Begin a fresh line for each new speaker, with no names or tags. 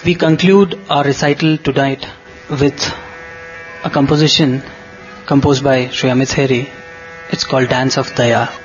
We conclude our recital tonight with a composition composed by Sri Amit Heri. It's called Dance of Daya.